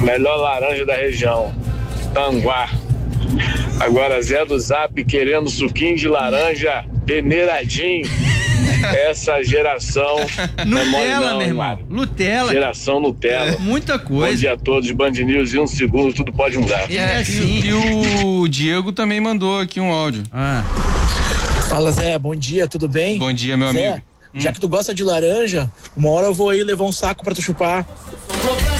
Melhor laranja da região. Tanguá. Agora Zé do Zap querendo suquinho de laranja peneiradinho. Essa geração Nutella, meu irmão. Nutella. Geração Nutella. Muita coisa. Bom dia a todos, Band News, em um segundo tudo pode mudar. E o Diego também mandou aqui um áudio. Fala, Zé, bom dia, tudo bem? Bom dia, meu Zé, amigo. já que tu gosta de laranja, uma hora eu vou aí levar um saco pra tu chupar.